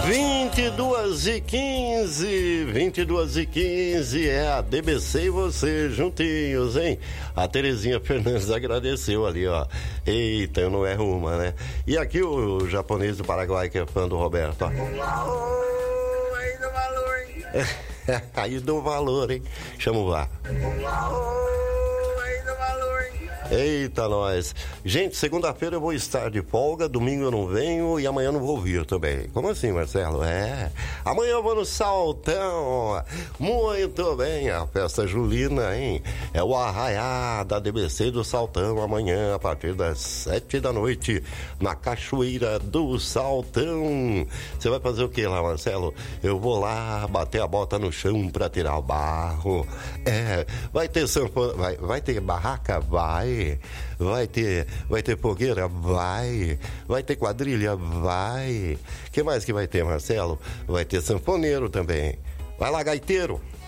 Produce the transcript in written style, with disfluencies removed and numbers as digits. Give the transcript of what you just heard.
22h15 é a DBC e você juntinhos, hein? A Terezinha Fernandes agradeceu ali, ó. Eita, eu não erro uma, né? E aqui o japonês do Paraguai, que é fã do Roberto, ó. Aí do valor, hein? Aí do valor, hein? Chama o VAR. Aí do valor, hein? Eita, nós. Gente, segunda-feira eu vou estar de folga, domingo eu não venho e amanhã não vou vir também. Como assim, Marcelo? Amanhã eu vou no Saltão. Muito bem, a festa julina, hein? É o arraiá da DBC do Saltão amanhã, a partir das 7 da noite, na Cachoeira do Saltão. Você vai fazer o que lá, Marcelo? Eu vou lá bater a bota no chão pra tirar o barro. Vai ter sanfona, vai ter barraca? Vai ter fogueira? Vai ter quadrilha? Vai. Que mais que vai ter, Marcelo? Vai ter sanfoneiro também. Vai lá, gaiteiro.